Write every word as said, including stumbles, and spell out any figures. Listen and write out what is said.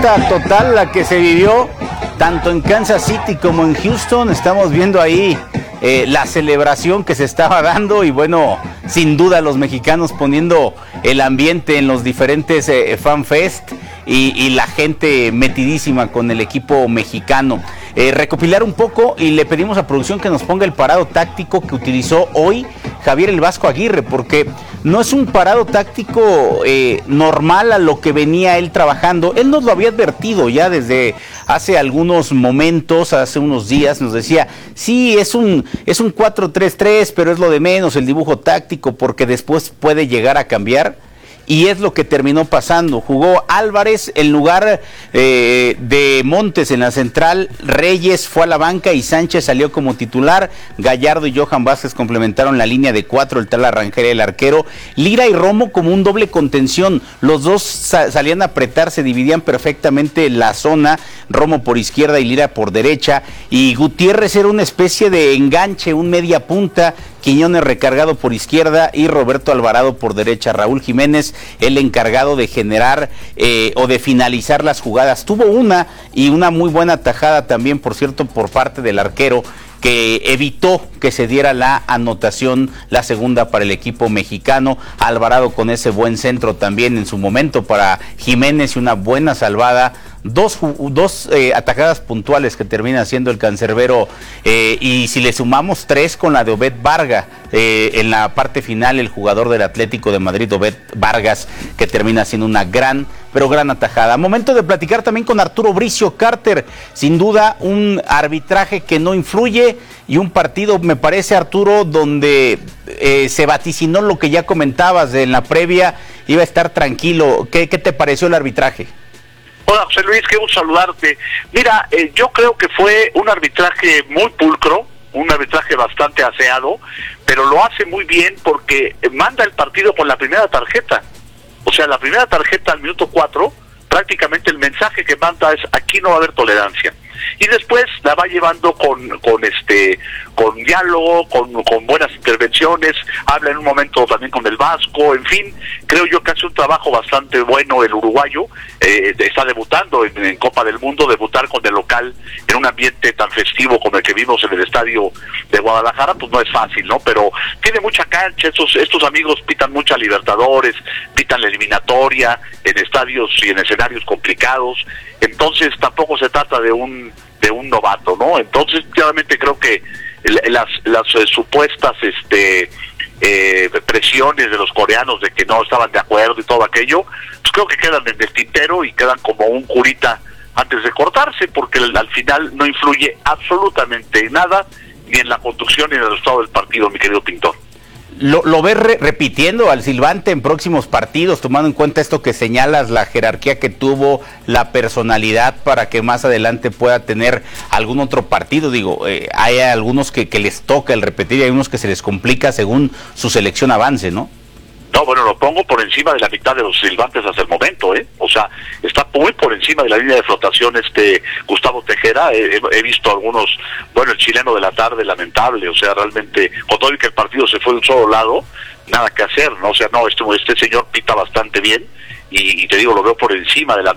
fiesta total la que se vivió tanto en Kansas City como en Houston. Estamos viendo ahí eh, la celebración que se estaba dando y bueno, sin duda los mexicanos poniendo el ambiente en los diferentes eh, FanFest y, y la gente metidísima con el equipo mexicano. Eh, recopilar un poco y le pedimos a producción que nos ponga el parado táctico que utilizó hoy Javier el Vasco Aguirre, porque no es un parado táctico eh, normal a lo que venía él trabajando. Él nos lo había advertido ya desde hace algunos momentos, hace unos días, nos decía, sí, es un, es un cuatro tres tres, pero es lo de menos el dibujo táctico, porque después puede llegar a cambiar. Y es lo que terminó pasando. Jugó Álvarez en lugar eh, de Montes en la central. Reyes fue a la banca y Sánchez salió como titular. Gallardo y Johan Vázquez complementaron la línea de cuatro, el tal Rangel, el arquero. Lira y Romo como un doble contención. Los dos sa- salían a apretar, se dividían perfectamente la zona. Romo por izquierda y Lira por derecha. Y Gutiérrez era una especie de enganche, un media punta. Quiñones recargado por izquierda y Roberto Alvarado por derecha. Raúl Jiménez, el encargado de generar eh, o de finalizar las jugadas. Tuvo una y una muy buena tajada también, por cierto, por parte del arquero, que evitó que se diera la anotación, la segunda para el equipo mexicano. Alvarado con ese buen centro también en su momento para Jiménez y una buena salvada. Dos, dos eh, atajadas puntuales que termina haciendo el cancerbero eh, y si le sumamos tres con la de Obed Vargas eh, en la parte final, el jugador del Atlético de Madrid, Obed Vargas, que termina haciendo una gran, pero gran atajada. Momento de platicar también con Arturo Bricio Carter, sin duda un arbitraje que no influye y un partido, me parece, Arturo, donde eh, se vaticinó lo que ya comentabas de en la previa, iba a estar tranquilo. ¿Qué, qué te pareció el arbitraje? Hola, José Luis, qué gusto saludarte. Mira, eh, yo creo que fue un arbitraje muy pulcro, un arbitraje bastante aseado, pero lo hace muy bien porque manda el partido con la primera tarjeta. O sea, la primera tarjeta al minuto cuatro, prácticamente el mensaje que manda es: aquí no va a haber tolerancia. Y después la va llevando con con este con diálogo, con, con buenas intervenciones, habla en un momento también con el Vasco, en fin, creo yo que hace un trabajo bastante bueno el uruguayo. Eh, está debutando en, en Copa del Mundo, debutar con el local en un ambiente tan festivo como el que vimos en el estadio de Guadalajara, pues no es fácil, ¿no? Pero tiene mucha cancha, estos, estos amigos pitan mucha Libertadores, pitan la eliminatoria en estadios y en escenarios complicados, entonces tampoco se trata de un de un novato, ¿no? Entonces claramente creo que las las eh, supuestas este eh, presiones de los coreanos de que no estaban de acuerdo y todo aquello, pues creo que quedan en el tintero y quedan como un curita antes de cortarse, porque al, al final no influye absolutamente nada ni en la conducción ni en el resultado del partido, mi querido Pintor. ¿Lo, lo ves re- repitiendo al silbante en próximos partidos, tomando en cuenta esto que señalas, la jerarquía que tuvo, la personalidad para que más adelante pueda tener algún otro partido? Digo, eh, hay algunos que, que les toca el repetir y hay unos que se les complica según su selección avance, ¿no? No, bueno, lo pongo por encima de la mitad de los silbantes hasta el momento, ¿eh? O sea, está muy por encima de la línea de flotación este Gustavo Tejera. He, he visto algunos, bueno, el chileno de la tarde, lamentable, o sea, realmente, con todo el que el partido se fue de un solo lado, nada que hacer, ¿no? O sea, no, este, este señor pita bastante bien y, y te digo, lo veo por encima de la